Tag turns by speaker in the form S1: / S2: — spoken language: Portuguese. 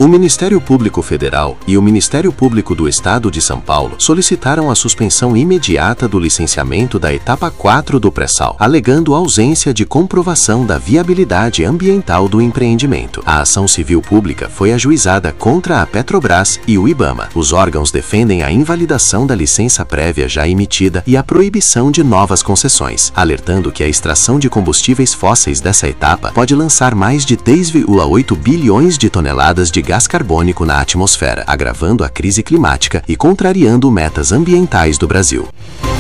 S1: O Ministério Público Federal e o Ministério Público do Estado de São Paulo solicitaram a suspensão imediata do licenciamento da etapa 4 do pré-sal, alegando ausência de comprovação da viabilidade ambiental do empreendimento. A ação civil pública foi ajuizada contra a Petrobras e o IBAMA. Os órgãos defendem a invalidação da licença prévia já emitida e a proibição de novas concessões, alertando que a extração de combustíveis fósseis dessa etapa pode lançar mais de 10,8 bilhões de toneladas de gás carbônico na atmosfera, agravando a crise climática e contrariando metas ambientais do Brasil.